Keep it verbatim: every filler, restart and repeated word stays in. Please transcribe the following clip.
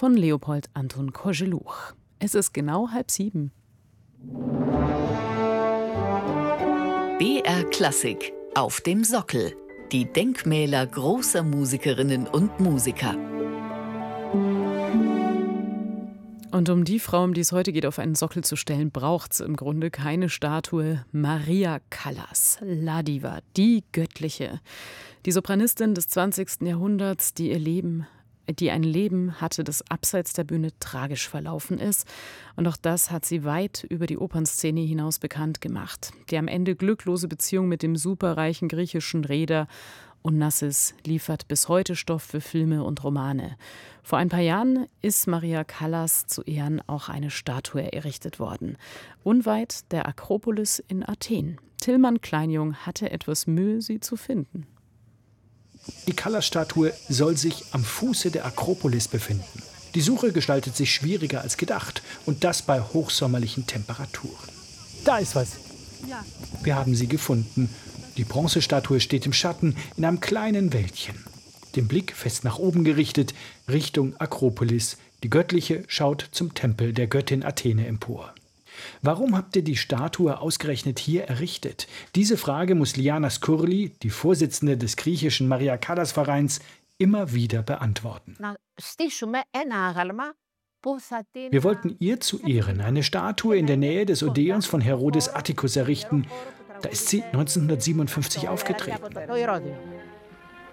von Leopold Anton Koželuch. Es ist genau halb sieben. B R Klassik auf dem Sockel. Die Denkmäler großer Musikerinnen und Musiker. Und um die Frau, um die es heute geht, auf einen Sockel zu stellen, braucht es im Grunde keine Statue. Maria Callas, La Diva, die Göttliche. Die Sopranistin des zwanzigsten Jahrhunderts, die ihr Leben, die ein Leben hatte, das abseits der Bühne tragisch verlaufen ist. Und auch das hat sie weit über die Opernszene hinaus bekannt gemacht. Die am Ende glücklose Beziehung mit dem superreichen griechischen Reeder Onassis liefert bis heute Stoff für Filme und Romane. Vor ein paar Jahren ist Maria Callas zu Ehren auch eine Statue errichtet worden. Unweit der Akropolis in Athen. Tillmann Kleinjung hatte etwas Mühe, sie zu finden. Die Callas-Statue soll sich am Fuße der Akropolis befinden. Die Suche gestaltet sich schwieriger als gedacht. Und das bei hochsommerlichen Temperaturen. Da ist was. Ja. Wir haben sie gefunden. Die Bronzestatue steht im Schatten in einem kleinen Wäldchen. Den Blick fest nach oben gerichtet, Richtung Akropolis. Die Göttliche schaut zum Tempel der Göttin Athene empor. Warum habt ihr die Statue ausgerechnet hier errichtet? Diese Frage muss Liana Skurli, die Vorsitzende des griechischen Maria Callas Vereins, immer wieder beantworten. Wir wollten ihr zu Ehren eine Statue in der Nähe des Odeons von Herodes Atticus errichten. Da ist sie neunzehnhundertsiebenundfünfzig aufgetreten.